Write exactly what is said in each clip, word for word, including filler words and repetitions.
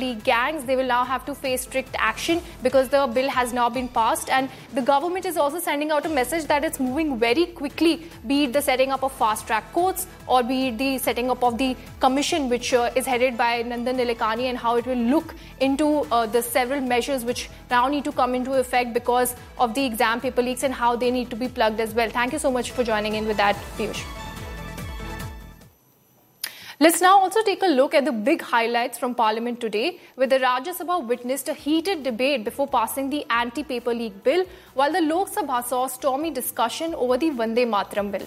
League gangs, they will now have to face strict action because the bill has now been passed, and the government is also sending out a message that it's moving very quickly, be it the setting up of fast-track courts or be it the setting up of the commission which uh, is headed by Nandan Nilekani, and how it will look into uh, the several measures which now need to come into effect because of the exam paper leaks and how they need to be plugged as well. Thank you so much for joining in with that, Piyush. Let's now also take a look at the big highlights from Parliament today, where the Rajya Sabha witnessed a heated debate before passing the anti-paper leak bill, while the Lok Sabha saw stormy discussion over the Vande Mataram bill.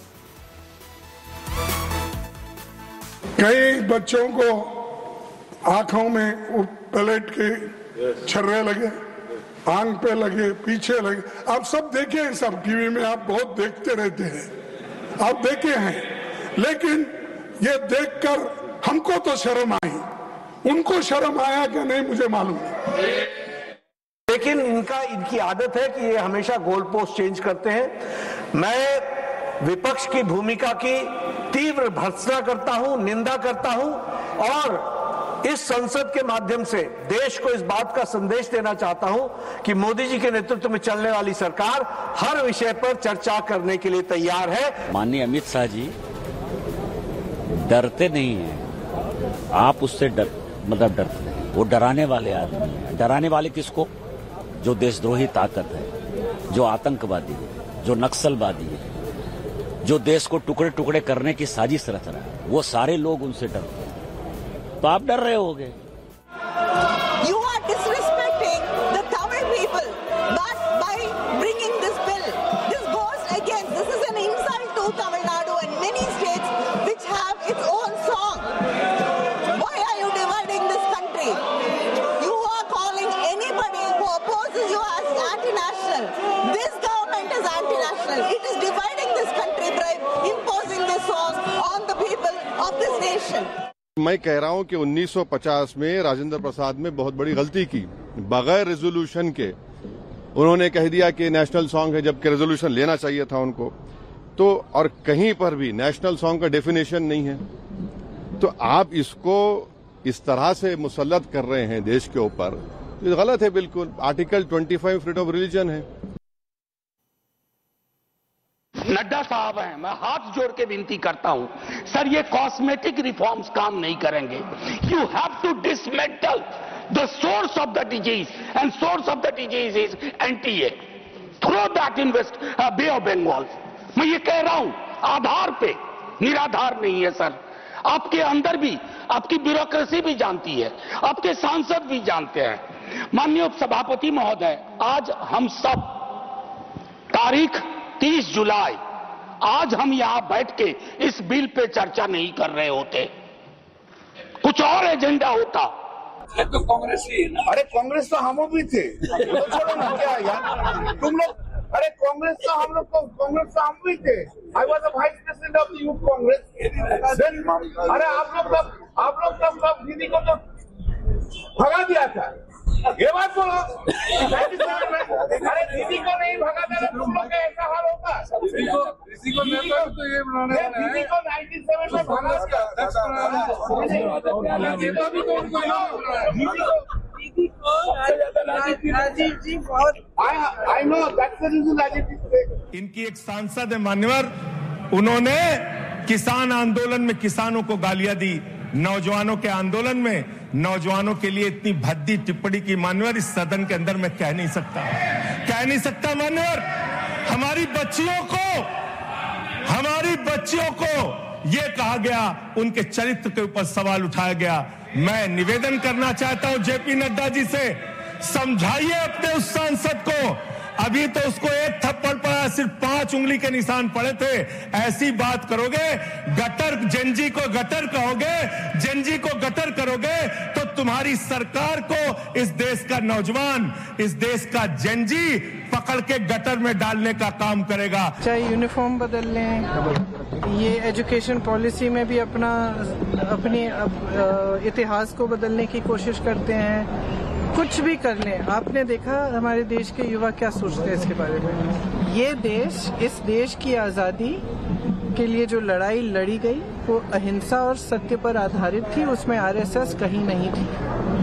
कई बच्चों को आंखों में plate के छर्रे लगे, आंख पे लगे, पीछे लगे। आप सब देखे हैं, सब टीवी में आप बहुत देखते रहते हैं, आप देखे हैं, लेकिन ये देखकर हमको तो शर्म आई, उनको शर्म आया कि नहीं मुझे मालूम नहीं। लेकिन इनका इनकी आदत है कि ये हमेशा गोल पोस्ट चेंज करते हैं। मैं विपक्ष की भूमिका की तीव्र भर्त्सना करता हूं, निंदा करता हूं और इस संसद के माध्यम से देश को इस बात का संदेश देना चाहता हूं कि मोदी जी के नेतृत्व में चलने वाली सरकार हर विषय पर चर्चा करने के लिए तैयार है। माननीय अमित शाह जी डरते नहीं हैं, आप उससे डर मतलब डरते हैं। वो डराने वाले आदमी हैं। डराने वाले किसको? जो देशद्रोही ताकत है, जो आतंकवादी है, जो नक्सलवादी है, जो देश को टुकड़े टुकड़े करने की साजिश रच रहा है, वो सारे लोग उनसे डरते हैं। तो आप डर रहे होगे। You are disrespecting the Tamil people, but by bringing this bill, this goes against. This is an insult to Tamil Nadu and many states which have its own song. Why are you dividing this country? You are calling anybody who opposes you as anti-national. This government is anti-national. It is dividing this country by imposing this song on the people of this nation. मैं कह रहा हूं कि उन्नीस सौ पचास में राजेंद्र प्रसाद में बहुत बड़ी गलती की। बगैर रेजोल्यूशन के उन्होंने कह दिया कि नेशनल सॉन्ग है, जबकि रेजोल्यूशन लेना चाहिए था उनको। तो और कहीं पर भी नेशनल सॉन्ग का डेफिनेशन नहीं है, तो आप इसको इस तरह से मुसल्लत कर रहे हैं देश के ऊपर, तो ये गलत है बिल्कुल। आर्टिकल पच्चीस फ्रीडम ऑफ रिलीजन है। नड्डा साहब हैं, मैं हाथ जोड़ के विनती करता हूं, सर ये कॉस्मेटिक रिफॉर्म्स काम नहीं करेंगे। You have to dismantle the source of the disease, and source of the disease is NTA. Throw that in waste bay of Bengal. मैं ये कह रहा हूं, आधार पे, निराधार नहीं है सर। आपके अंदर भी आपकी ब्यूरोक्रेसी भी जानती है, आपके सांसद भी जानते हैं। माननीय सभापति महोदय, आज हम सब तारीख तीस जुलाई, आज हम यहां बैठ के इस बिल पे चर्चा नहीं कर रहे होते, कुछ और एजेंडा होता। तो कांग्रेस ही ना। अरे कांग्रेस तो हम भी थे, तो छोड़ो ना क्या यार तुम लोग। अरे कांग्रेस तो हम लोग कांग्रेस तो हम भी थे। I was the vice president of the youth Congress. अरे आप लोग तब आप लोग तब तब दीदी को तो भगा दिया था, ये बात बोलो। अरे दीदी को नहीं भगा देना, तुम लोग का ऐसा हाल होगा। दीदी को दीदी को दीदी को नाइन्टी सेवन में भगा राजीव जी बहुत। I know that's the reason Rajiv जी। इनकी एक सांसद है मान्यवर, उन्होंने किसान आंदोलन में किसानों को गालियां दी, नौजवानों के आंदोलन में नौजवानों के लिए इतनी भद्दी टिप्पणी की मान्यवर इस सदन के अंदर मैं कह नहीं सकता, कह नहीं सकता मान्यवर। हमारी बच्चियों को हमारी बच्चियों को ये कहा गया, उनके चरित्र के ऊपर सवाल उठाया गया। मैं निवेदन करना चाहता हूं जेपी नड्डा जी से, समझाइए अपने उस सांसद को। अभी तो उसको एक थप्पड़ पड़ा, सिर्फ पांच उंगली के निशान पड़े थे। ऐसी बात करोगे, गटर जेनजी को गटर कहोगे, जेनजी को गटर करोगे, तो तुम्हारी सरकार को इस देश का नौजवान, इस देश का जेनजी पकड़ के गटर में डालने का काम करेगा। चाहे यूनिफॉर्म बदल लें, ये एजुकेशन पॉलिसी में भी अपना अपने इतिहास को बदलने की कोशिश करते हैं, कुछ भी कर लें। आपने देखा हमारे देश के युवा क्या सोचते हैं इसके बारे में। ये देश, इस देश की आज़ादी के लिए जो लड़ाई लड़ी गई वो अहिंसा और सत्य पर आधारित थी, उसमें आरएसएस कहीं नहीं थी।